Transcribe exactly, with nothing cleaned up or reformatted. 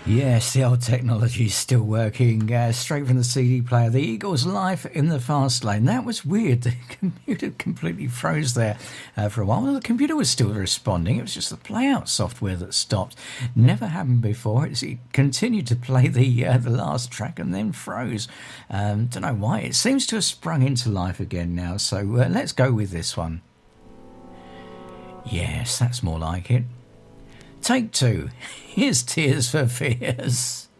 Yes, the old technology is still working. Uh, straight from the C D player. The Eagles live in the fast lane. That was weird. The computer completely froze there uh, for a while. Well, the computer was still responding. It was just the playout software that stopped. Never happened before. It's, it continued to play the uh, the last track and then froze. Um, don't know why. It seems to have sprung into life again now. So uh, let's go with this one. Yes, that's more like it. Take two. Here's Tears for Fears.